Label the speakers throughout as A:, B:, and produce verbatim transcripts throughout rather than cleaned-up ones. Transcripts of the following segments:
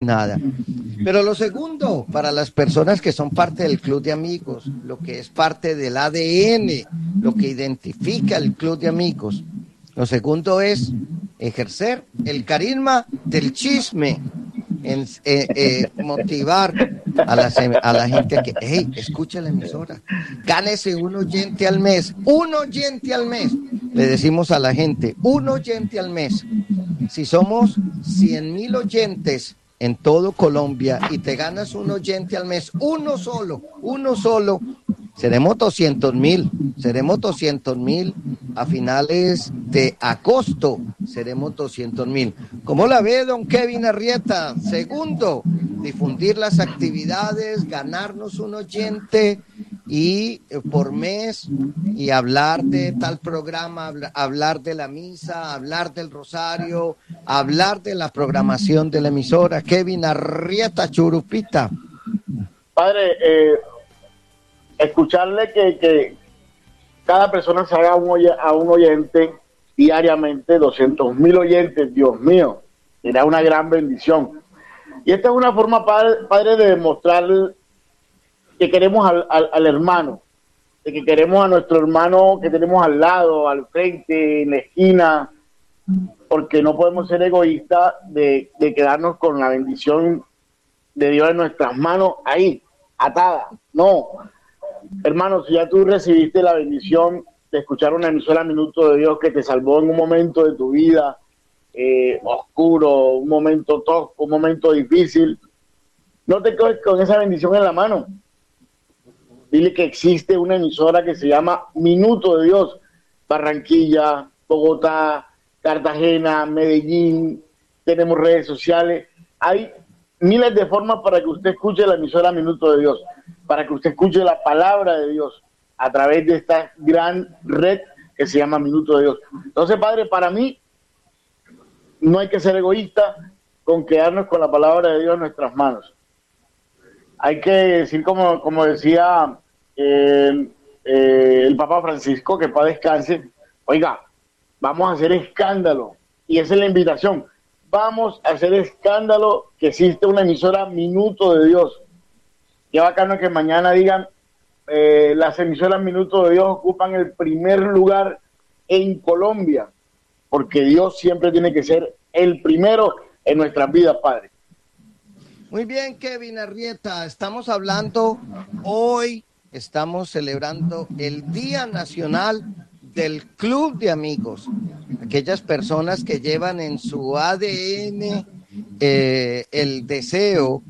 A: nada. Pero lo segundo, para las personas que son parte del club de amigos, lo que es parte del A D N, lo que identifica el club de amigos, lo segundo es ejercer el carisma del chisme, en, eh, eh, motivar a la, a la gente a que, hey, escucha la emisora, gánese un oyente al mes, un oyente al mes, le decimos a la gente, un oyente al mes. Si somos cien mil oyentes en todo Colombia y te ganas un oyente al mes, uno solo, uno solo, seremos doscientos mil, seremos doscientos mil a finales de agosto, seremos doscientos mil. ¿Cómo la ve, don Kevin Arrieta? Segundo, difundir las actividades, ganarnos un oyente y eh, por mes y hablar de tal programa, habl- hablar de la misa, hablar del rosario, hablar de la programación de la emisora. Kevin Arrieta, Churupita.
B: Padre, eh, escucharle que, que cada persona se haga un oy- a un oyente diariamente, doscientos mil oyentes, Dios mío, será una gran bendición. Y esta es una forma, padre, padre de demostrar que queremos al, al, al hermano, de que queremos a nuestro hermano que tenemos al lado, al frente, en la esquina, porque no podemos ser egoístas de, de quedarnos con la bendición de Dios en nuestras manos ahí, atada. No, hermano, si ya tú recibiste la bendición de escuchar una emisora Minuto de Dios que te salvó en un momento de tu vida eh, oscuro, un momento tosco, un momento difícil, no te quedes con esa bendición en la mano. Dile que existe una emisora que se llama Minuto de Dios, Barranquilla, Bogotá, Cartagena, Medellín, tenemos redes sociales, hay miles de formas para que usted escuche la emisora Minuto de Dios, para que usted escuche la palabra de Dios a través de esta gran red que se llama Minuto de Dios. Entonces, Padre, para mí no hay que ser egoísta con quedarnos con la palabra de Dios en nuestras manos. Hay que decir, como, como decía eh, eh, el Papa Francisco, que para descanse, oiga, vamos a hacer escándalo. Y esa es la invitación. Vamos a hacer escándalo que existe una emisora Minuto de Dios. Qué bacano que mañana digan, eh, las emisoras Minuto de Dios ocupan el primer lugar en Colombia, porque Dios siempre tiene que ser el primero en nuestras vidas, Padre.
A: Muy bien, Kevin Arrieta, estamos hablando hoy, estamos celebrando el Día Nacional del Club de Amigos, aquellas personas que llevan en su A D N eh, el deseo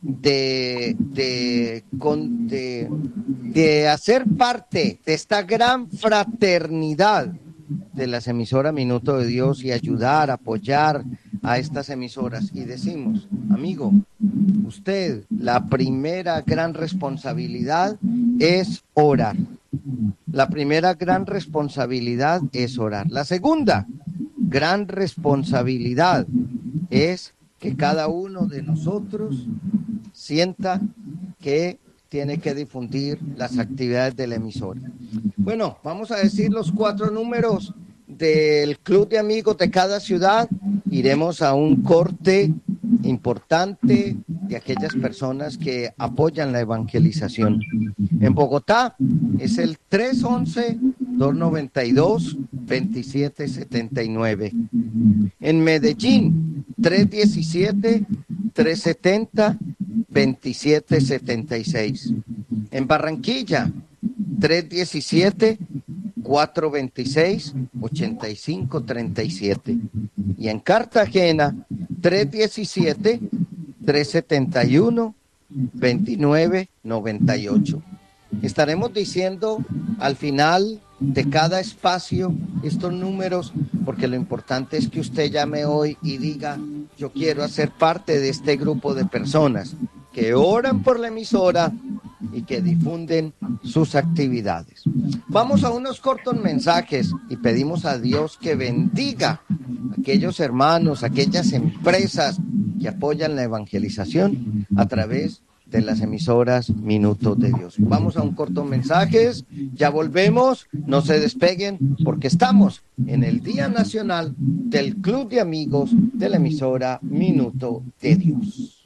A: de, de, con, de, de hacer parte de esta gran fraternidad de las emisoras Minuto de Dios y ayudar, apoyar a estas emisoras. Y decimos, amigo, usted, la primera gran responsabilidad es orar. La primera gran responsabilidad es orar. La segunda gran responsabilidad es que cada uno de nosotros sienta que tiene que difundir las actividades de la emisora. Bueno, vamos a decir los cuatro números del club de amigos de cada ciudad. Iremos a un corte importante de aquellas personas que apoyan la evangelización. En Bogotá es el tres once, dos noventa y dos, veintisiete setenta y nueve. En Medellín, tres diecisiete, tres setenta, veintisiete setenta y seis. En Barranquilla, tres diecisiete, cuatro veintiséis, ochenta y cinco treinta y siete. Y en Cartagena, tres diecisiete, tres setenta y uno, veintinueve noventa y ocho. Estaremos diciendo al final de cada espacio estos números, porque lo importante es que usted llame hoy y diga, yo quiero hacer parte de este grupo de personas que oran por la emisora y que difunden sus actividades. Vamos a unos cortos mensajes y pedimos a Dios que bendiga a aquellos hermanos, aquellas empresas que apoyan la evangelización a través de las emisoras Minutos de Dios. Vamos a un corto mensajes, ya volvemos, no se despeguen porque estamos en el Día Nacional del Club de Amigos de la emisora Minuto de Dios.